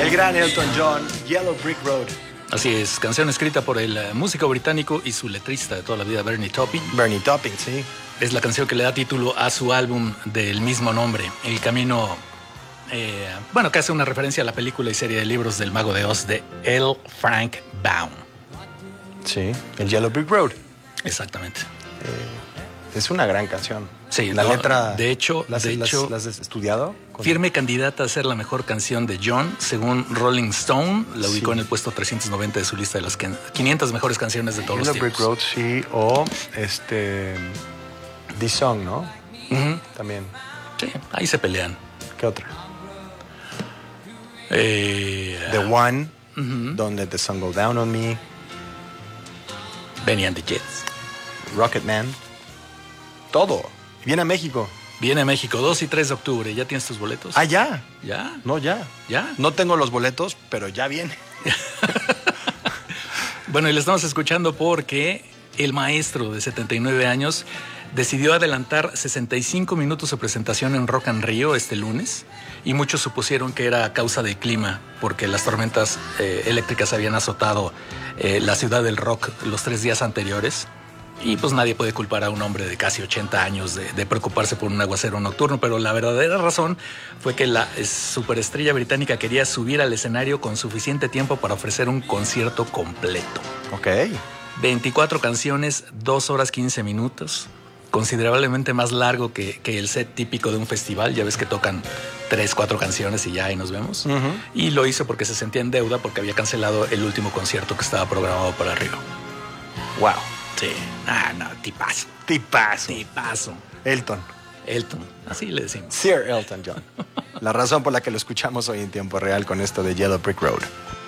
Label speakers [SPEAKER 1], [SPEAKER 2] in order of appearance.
[SPEAKER 1] El gran Elton John, Yellow Brick Road.
[SPEAKER 2] Así es, canción escrita por el músico británico y su letrista de toda la vida, Bernie Taupin.
[SPEAKER 1] Bernie Taupin, sí.
[SPEAKER 2] Es la canción que le da título a su álbum del mismo nombre, El Camino, que hace una referencia a la película y serie de libros del Mago de Oz de L. Frank Baum.
[SPEAKER 1] Sí, el Yellow Brick Road.
[SPEAKER 2] Exactamente.
[SPEAKER 1] Es una gran canción.
[SPEAKER 2] Sí,
[SPEAKER 1] la letra.
[SPEAKER 2] De hecho,
[SPEAKER 1] ¿las has estudiado?
[SPEAKER 2] Firme candidata a ser la mejor canción de John, según Rolling Stone, la ubicó en el puesto 390 de su lista de las 500 mejores canciones de todos los tiempos.
[SPEAKER 1] Yellow Brick Road, sí, o The Song, ¿no? También.
[SPEAKER 2] Sí, ahí se pelean.
[SPEAKER 1] ¿Qué otra? The One, donde The Sun Go Down on Me.
[SPEAKER 2] Benny and the Jets.
[SPEAKER 1] Rocket Man. Todo. Viene a México.
[SPEAKER 2] Viene a México 2 y 3 de octubre. ¿Ya tienes tus boletos?
[SPEAKER 1] Ah, ya.
[SPEAKER 2] ¿Ya?
[SPEAKER 1] No, ya.
[SPEAKER 2] ¿Ya?
[SPEAKER 1] No tengo los boletos, pero ya viene.
[SPEAKER 2] Bueno, y le estamos escuchando porque el maestro de 79 años decidió adelantar 65 minutos de presentación en Rock and Rio este lunes, y muchos supusieron que era a causa del clima, porque las tormentas eléctricas habían azotado la ciudad del rock los 3 días anteriores. Y pues nadie puede culpar a un hombre de casi 80 años de preocuparse por un aguacero nocturno, pero la verdadera razón fue que la superestrella británica quería subir al escenario con suficiente tiempo para ofrecer un concierto completo.
[SPEAKER 1] Ok.
[SPEAKER 2] 24 canciones, 2 horas 15 minutos, considerablemente más largo que el set típico de un festival. Ya ves que tocan 3, 4 canciones y ya ahí nos vemos. Y lo hizo porque se sentía en deuda, porque había cancelado el último concierto que estaba programado para Río.
[SPEAKER 1] Wow.
[SPEAKER 2] Sí, tipazo.
[SPEAKER 1] Tipazo. Elton,
[SPEAKER 2] así le decimos.
[SPEAKER 1] Sir Elton John. La razón por la que lo escuchamos hoy en tiempo real con esto de Yellow Brick Road.